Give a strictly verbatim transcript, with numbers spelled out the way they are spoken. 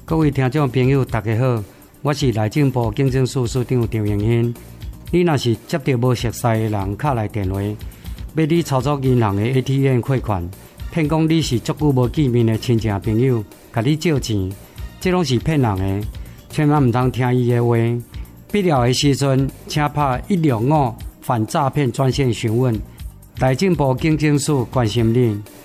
各位听众朋友大家好，我是内政部警政署署长张荣兴。你若是接到无熟悉的人敲来电话，要你操作银行的 A T M 汇款，骗讲你是足久无见面的亲戚朋友，甲你借钱，这拢是骗人的，千万唔通听伊的话。必要的时阵，请拍一六五反诈骗专线询问。内政部警政署关心你。